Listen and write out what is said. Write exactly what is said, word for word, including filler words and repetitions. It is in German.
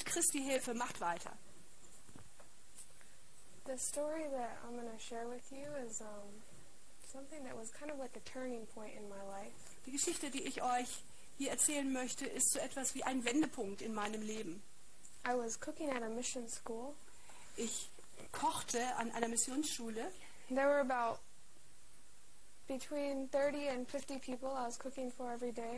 Christi Hilfe, macht weiter. The story that I'm going to share with you is um, something that was kind of like a turning point in my life. Die Geschichte, die ich euch hier erzählen möchte, ist so etwas wie ein Wendepunkt in meinem Leben. I was cooking at a mission school. Ich kochte an einer Missionsschule. There were about between thirty and fifty people I was cooking for every day.